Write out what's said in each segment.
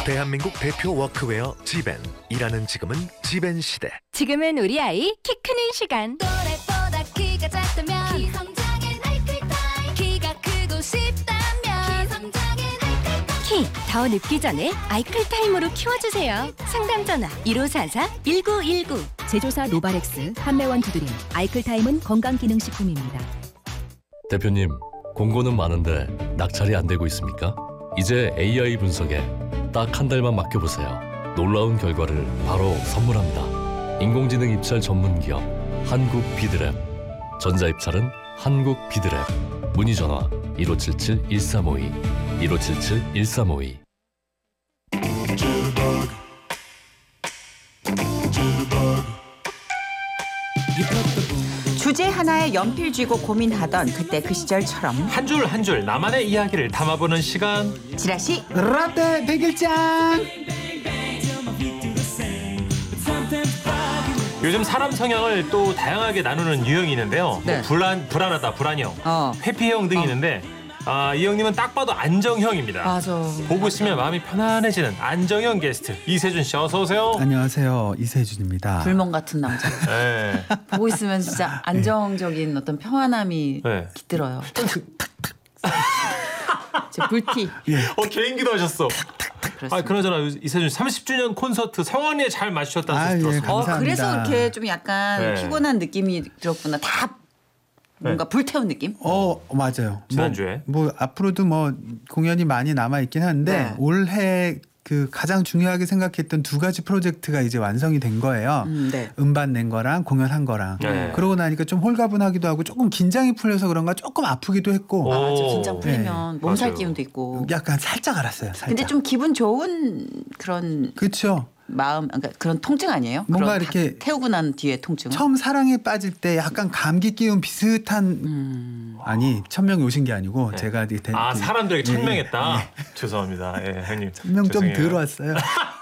대한민국 대표 워크웨어 지벤. 일하는 지금은 지벤 시대. 지금은 우리 아이 키 크는 시간. 또래보다 키가 작다면 기성장애 아이클타임. 키가 크고 싶다면 기성장애 아이클타임. 키 더 늙기 전에 아이클타임으로 키워주세요. 상담 전화 1544-1919. 제조사 노바렉스, 판매원 두드림, 아이클타임은 건강기능식품입니다. 대표님, 공고는 많은데 낙찰이 안 되고 있습니까? 이제 AI 분석에 딱 한 달만 맡겨보세요. 놀라운 결과를 바로 선물합니다. 인공지능 입찰 전문 기업 한국비드랩. 전자입찰은 한국비드랩. 문의 전화 1577-1352 1577-1352. 주제 하나에 연필 쥐고 고민하던 그때 그 시절처럼 한 줄 한 줄 나만의 이야기를 담아보는 시간. 지라시 라떼 백일장. 요즘 사람 성향을 또 다양하게 나누는 유형이 있는데요. 네. 불안하다, 불안형, 회피형 등이 있는데 이 형님은 딱 봐도 안정형입니다. 맞아. 보고 있으면 마음이 편안해지는 안정형 게스트 이세준 씨 어서 오세요. 안녕하세요, 이세준입니다. 불멍 같은 남자. 네. 보고 있으면 진짜 안정적인 어떤 평안함이 네. 깃들어요. 제 불티. 개인기도 하셨어. 그나저나 이세준 30주년 콘서트 성황리에 잘 마주셨다는 소식 들었어요. 감사합니다. 그래서 이렇게 좀 약간 네. 피곤한 느낌이 들었구나. 다 뭔가 불태운 느낌? 맞아요. 지난주에. 뭐 앞으로도 뭐 공연이 많이 남아 있긴 한데 네. 올해 그 가장 중요하게 생각했던 두 가지 프로젝트가 이제 완성이 된 거예요. 네. 음반 낸 거랑 공연한 거랑. 네. 그러고 나니까 좀 홀가분하기도 하고 조금 긴장이 풀려서 그런가 조금 아프기도 했고 맞아. 오. 긴장 풀리면 몸살 맞아요. 기운도 있고. 약간 살짝 알았어요. 살짝. 근데 좀 기분 좋은 그런 그렇죠. 마음, 그러니까 그런 통증 아니에요? 뭔가 그런 이렇게 태우고 난 뒤에 통증은? 처음 사랑에 빠질 때 약간 감기 기운 비슷한 아니 천명이 오신 게 아니고 네. 제가 이제 사람들에게 천명했다. 죄송합니다. 형님. 천명 좀 죄송해요. 들어왔어요.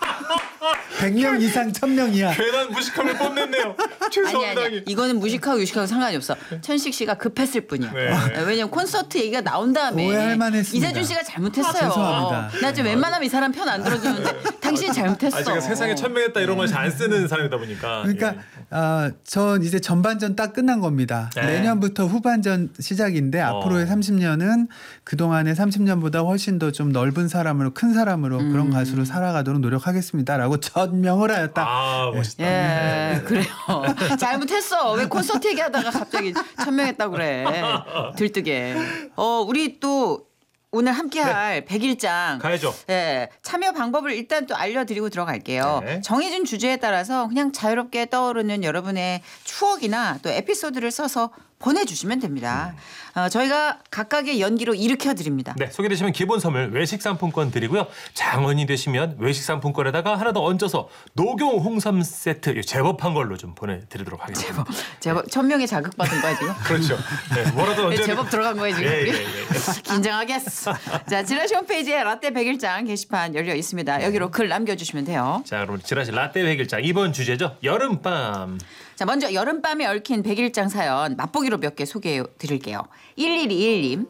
100명 이상 1000명이야. 괜한 무식함을 뽐냈네요. 죄송합니다. 아니 형님. 이거는 무식하고 유식하고 상관이 없어. 천식 씨가 급했을 뿐이야. 네. 왜냐면 콘서트 얘기가 나온 다음에 오해할 만했습니다. 이세준 씨가 잘못했어요. 죄송합니다. 나 지금 웬만하면 이 사람 편 안 들어주는데 당신이 잘못했어. 제가 세상에 천명했다 이런 걸 잘 안 쓰는 사람이다 보니까. 그러니까 전 이제 전반전 딱 끝난 겁니다. 네. 내년부터 후반전 시작인데 앞으로의 30년은 그동안의 30년보다 훨씬 더 좀 넓은 사람으로 큰 사람으로 그런 가수로 살아가도록 노력하겠습니다라고 천명을 하였다. 멋있다. 예, 그래요. 잘못했어. 왜 콘서트 얘기하다가 갑자기 천명했다고 그래. 들뜨게. 우리 또 오늘 함께할 백일장 가야죠. 네, 참여 방법을 일단 또 알려드리고 들어갈게요. 네. 정해진 주제에 따라서 그냥 자유롭게 떠오르는 여러분의 추억이나 또 에피소드를 써서 보내주시면 됩니다. 저희가 각각의 연기로 일으켜드립니다. 네, 소개되시면 기본 선물 외식 상품권 드리고요. 장원이 되시면 외식 상품권에다가 하나 더 얹어서 녹용 홍삼 세트 제법한 걸로 좀 보내드리도록 하겠습니다. 제법 천명에 자극받은 거야 지금? 그렇죠. 네, 뭐라도 얹어. 제법 들어간 거예요 지금. 예. 긴장하겠어. 자, 지라시 홈페이지에 라떼 백일장 게시판 열려 있습니다. 여기로 글 남겨주시면 돼요. 자, 그럼 지라시 라떼 백일장 이번 주제죠. 여름밤. 자, 먼저 여름밤에 얽힌 백일장 사연 맛보기로 몇 개 소개해 드릴게요. 1121님.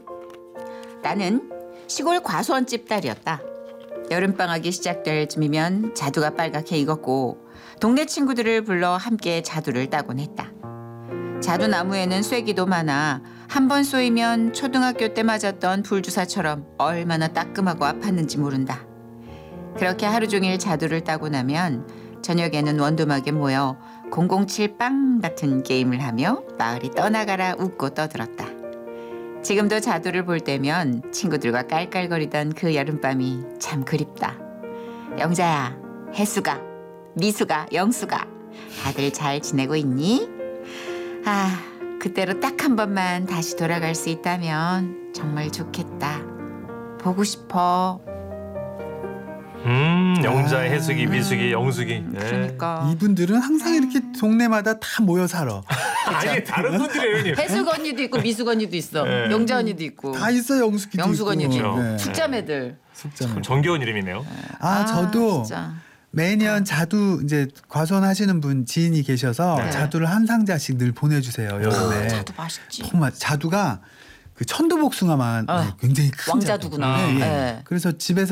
나는 시골 과수원집 딸이었다. 여름방학이 시작될 쯤이면 자두가 빨갛게 익었고 동네 친구들을 불러 함께 자두를 따곤 했다. 자두 나무에는 쐐기도 많아 한 번 쏘이면 초등학교 때 맞았던 불주사처럼 얼마나 따끔하고 아팠는지 모른다. 그렇게 하루 종일 자두를 따고 나면 저녁에는 원두막에 모여 007 빵 같은 게임을 하며 마을이 떠나가라 웃고 떠들었다. 지금도 자두를 볼 때면 친구들과 깔깔거리던 그 여름밤이 참 그립다. 영자야, 혜수가, 미수가, 영수가 다들 잘 지내고 있니? 그때로 딱 한 번만 다시 돌아갈 수 있다면 정말 좋겠다. 보고 싶어. 영자, 해수기, 미수기, 영수기. 네. 그러니까. 이분들은 항상 이렇게 동네마다 다 모여 살아. 아니 다른 분들이에요, 형님. 해숙 언니도 있고 미숙 언니도 있어. 네. 영자 언니도 있고. 다 있어요. 영숙이도 영숙 언니도 있고. 있고. 네. 숙자매들. 숙자매. 정겨운 이름이네요. 저도 진짜. 매년 자두 이제 과수원 하시는 분 지인이 계셔서 네. 자두를 한 상자씩 늘 보내주세요. 여름에. 자두 맛있지. 정말 자두가 그 천도복숭아만 굉장히 큰 왕자두구나. 자두. 예, 예. 네. 그래서 집에서